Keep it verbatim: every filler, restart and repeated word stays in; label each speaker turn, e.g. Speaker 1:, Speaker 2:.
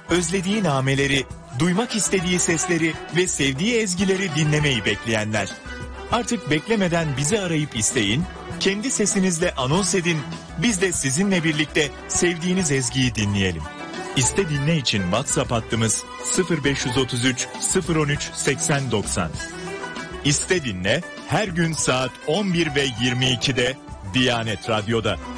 Speaker 1: özlediği nameleri, duymak istediği sesleri ve sevdiği ezgileri dinlemeyi bekleyenler. Artık beklemeden bizi arayıp isteyin, kendi sesinizle anons edin, biz de sizinle birlikte sevdiğiniz ezgiyi dinleyelim. İste dinle için WhatsApp hattımız sıfır beş otuz üç sıfır on üç seksen doksan. İste dinle her gün saat on bir ve yirmi ikide Diyanet Radyo'da.